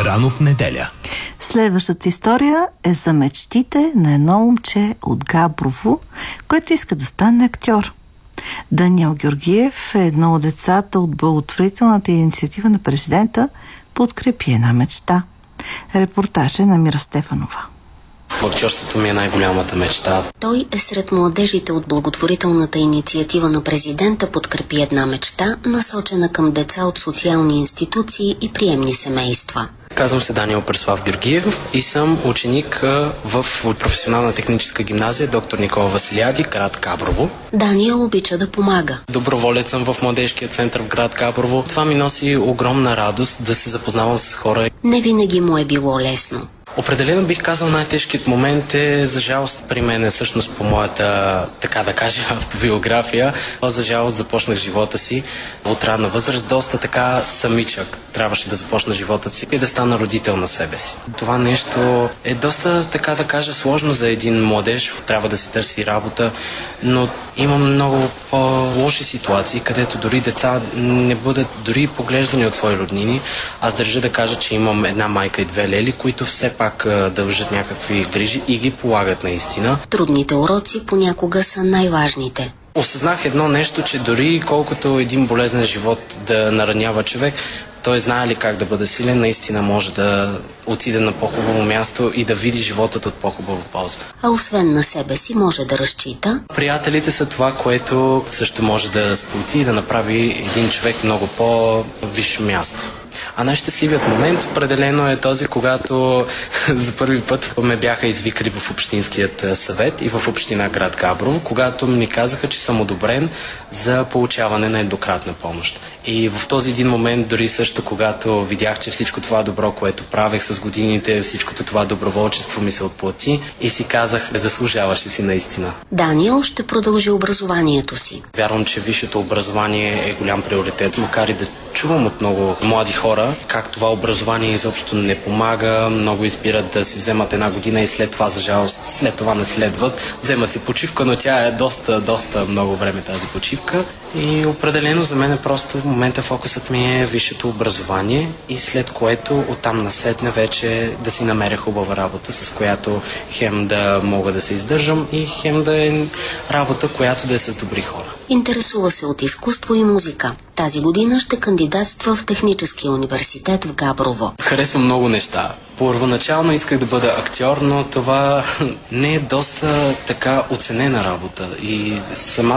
Рано в неделя. Следващата история е за мечтите на едно момче от Габрово, което иска да стане актьор. Даниел Георгиев е едно от децата от благотворителната инициатива на президента "Подкрепи една мечта". Репортаж е на Мира Стефанова. Актьорството ми е най-голямата мечта. Той е сред младежите от благотворителната инициатива на президента "Подкрепи една мечта", насочена към деца от социални институции и приемни семейства. Казвам се Даниел Преслав Георгиев и съм ученик в професионална техническа гимназия "Доктор Никола Василиади", град Габрово. Даниел обича да помага. Доброволец съм в младежкия център в град Габрово. Това ми носи огромна радост да се запознавам с хора. Не винаги му е било лесно. Определено бих казал, най-тежкият момент е, за жалост, при мен е всъщност по моята, така да кажа, автобиография. За жалост започнах живота си от ранна възраст, доста така самичък. Трябваше да започна живота си и да стана родител на себе си. Това нещо е доста, така да кажа, сложно за един младеж. Трябва да си търси работа, но има много по-лоши ситуации, където дори деца не бъдат дори поглеждани от свои роднини. Аз държа да кажа, че имам една майка и две лели, които все пак дължат някакви грижи и ги полагат наистина. Трудните уроци понякога са най-важните. Осъзнах едно нещо, че дори колкото един болезнен живот да наранява човек, той знае ли как да бъде силен, наистина може да отиде на по-хубаво място и да види животът от по-хубава полза. А освен на себе си може да разчита. Приятелите са това, което също може да сплоти и да направи един човек много по-висше място. А най-щастливият момент определено е този, когато за първи път ме бяха извикали в Общинският съвет и в община град Габрово, когато ми казаха, че съм одобрен за получаване на еднократна помощ. И в този един момент, дори също когато видях, че всичко това добро, което правех с годините, всичкото това доброволчество ми се отплати и си казах, заслужаваше си наистина. Даниел ще продължи образованието си. Вярвам, че висшето образование е голям приоритет, макар и да чувам от много млади хора как това образование изобщо не помага. Много избират да си вземат една година и след това, за жалост, след това не следват. Вземат си почивка, но тя е доста много време тази почивка. И определено за мен просто в момента фокусът ми е висшето образование и след което оттам насетне вече да си намеря хубава работа, с която хем да мога да се издържам и хем да е работа, която да е с добри хора. Интересува се от изкуство и музика. Тази година ще кандидатства в Техническия университет в Габрово. Харесвам много неща. Първоначално исках да бъда актьор, но това не е доста така оценена работа и самата